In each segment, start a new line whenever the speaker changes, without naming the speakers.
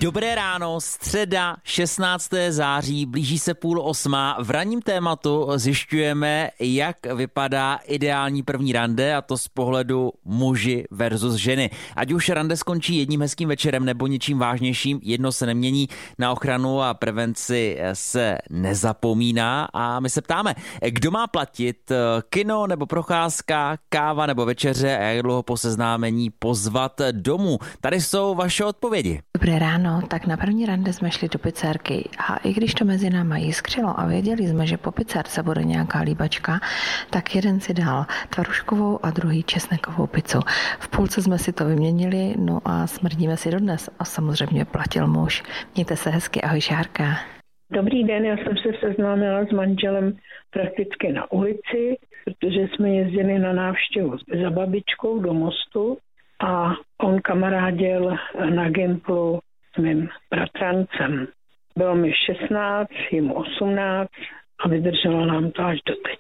Dobré ráno, středa 16. září, blíží se 7:30. V ranním tématu zjišťujeme, jak vypadá ideální první rande, a to z pohledu muži versus ženy. Ať už rande skončí jedním hezkým večerem nebo něčím vážnějším, jedno se nemění, na ochranu a prevenci se nezapomíná a my se ptáme, kdo má platit, kino nebo procházka, káva nebo večeře a jak dlouho po seznámení pozvat domů. Tady jsou vaše odpovědi.
Dobré ráno, tak na první rande jsme šli do pizzerky a i když to mezi náma jiskřilo a věděli jsme, že po pizzerce bude nějaká líbačka, tak jeden si dal tvaruškovou a druhý česnekovou pizzu. V půlce jsme si to vyměnili, no a smrdíme si dodnes a samozřejmě platil muž. Mějte se hezky, ahoj Šárka.
Dobrý den, já jsem se seznámila s manželem prakticky na ulici, protože jsme jezdili na návštěvu za babičkou do Mostu a on kamarádil na Gimplu s mým bratrancem. Bylo mi 16, jemu 18 a vydrželo nám to až doteď.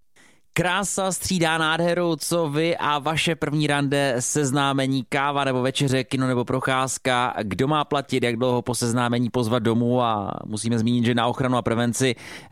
Krása střídá nádheru, co vy a vaše první rande, seznámení, káva nebo večeře, kino nebo procházka, kdo má platit, jak dlouho po seznámení pozvat domů a musíme zmínit, že na ochranu a prevenci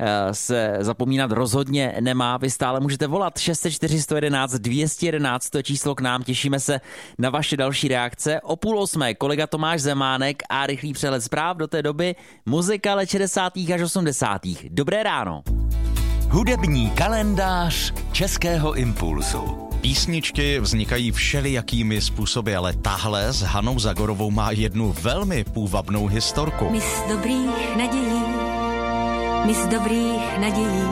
se zapomínat rozhodně nemá. Vy stále můžete volat 604 111 211, to je číslo k nám, těšíme se na vaše další reakce. O 7:30 kolega Tomáš Zemánek a rychlý přehled zpráv, do té doby muzika let 60. až 80. Dobré ráno.
Hudební kalendář Českého impulsu. Písničky vznikají všelijakými způsoby, ale tahle s Hanou Zagorovou má jednu velmi půvabnou historku.
Mis dobrých nadějí, mis dobrých nadějí,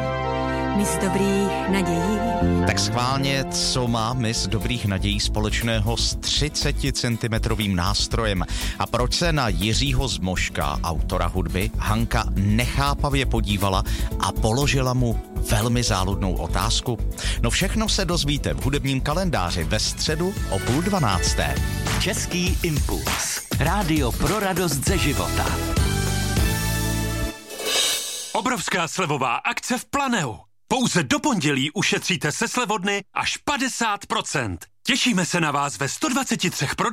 mis dobrých nadějí.
Tak schválně, co má Miss dobrých nadějí společného s 30 centimetrovým nástrojem a proč se na Jiřího Zmoška, autora hudby, Hanka nechápavě podívala a položila mu velmi záludnou otázku? No všechno se dozvíte v hudebním kalendáři ve středu o 11:30.
Český impuls. Rádio pro radost ze života.
Obrovská slevová akce v Planeu. Pouze do pondělí ušetříte se slevodny až 50%. Těšíme se na vás ve 123